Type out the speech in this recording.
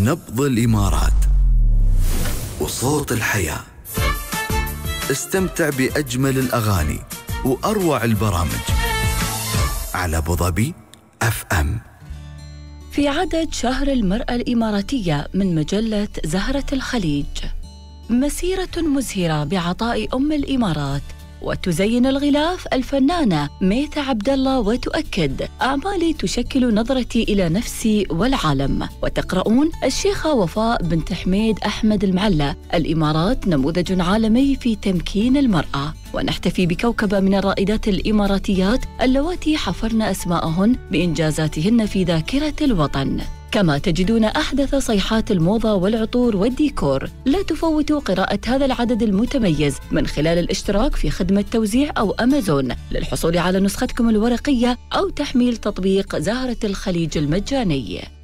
نبض الإمارات وصوت الحياة. استمتع بأجمل الأغاني وأروع البرامج على أبو ظبي FM. في عدد شهر المرأة الإماراتية من مجلة زهرة الخليج، مسيرة مزهرة بعطاء أم الإمارات، وتزين الغلاف الفنانة ميثة عبد الله وتؤكد: أعمالي تشكل نظرتي إلى نفسي والعالم. وتقرؤون: الشيخة وفاء بنت حميد أحمد المعلى، الإمارات نموذج عالمي في تمكين المرأة. ونحتفي بكوكبة من الرائدات الإماراتيات اللواتي حفرن أسماءهن بإنجازاتهن في ذاكرة الوطن. كما تجدون أحدث صيحات الموضة والعطور والديكور. لا تفوتوا قراءة هذا العدد المتميز من خلال الاشتراك في خدمة توزيع أو أمازون للحصول على نسختكم الورقية أو تحميل تطبيق زهرة الخليج المجاني.